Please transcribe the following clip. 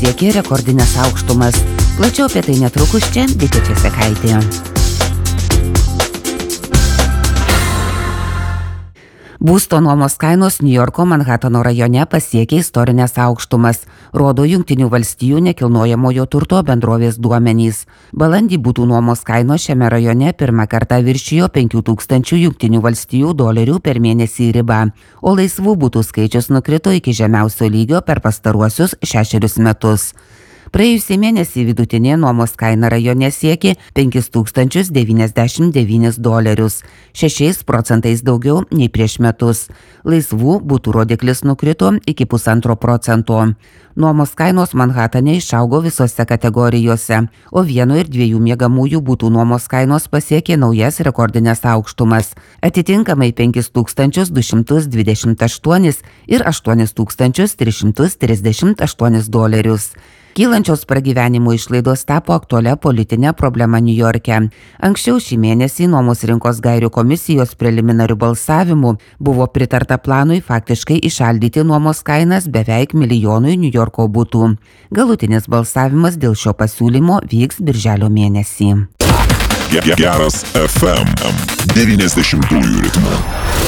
pasiekė rekordinės aukštumas. Plačiau apie tai netrukus čia Bitė Česekaitė. Būsto nuomos kainos Niujorko Manhatano rajone pasiekė istorinės aukštumas, rodo Jungtinių valstijų nekilnojamojo turto bendrovės duomenys. Balandį butų nuomos kainos šiame rajone pirmą kartą viršijo 5000 Jungtinių valstijų dolerių per mėnesį ribą, o laisvų butų skaičius nukrito iki žemiausio lygio per pastaruosius 6 metus. Praėjusį mėnesį vidutinė nuomos kaina rajone siekė $5099, 6% daugiau nei prieš metus. Laisvų butų rodiklis nukrito iki 1,5%. Nuomos kainos Manhatane išaugo visose kategorijose, o 1 ir 2 miegamųjų butų nuomos kainos pasiekė naujas rekordinės aukštumas, atitinkamai $5228 ir $8338. Kylančios pragyvenimo išlaidos tapo aktualia politinė problema Niujorke. Anksčiau šį mėnesį nuomos rinkos gairių komisijos preliminarių balsavimų buvo pritarta planui faktiškai įšaldyti nuomos kainas beveik milijonui Niujorko butų. Galutinis balsavimas dėl šio pasiūlymo vyks birželio mėnesį. Geras FM 90-ųjų ritmu.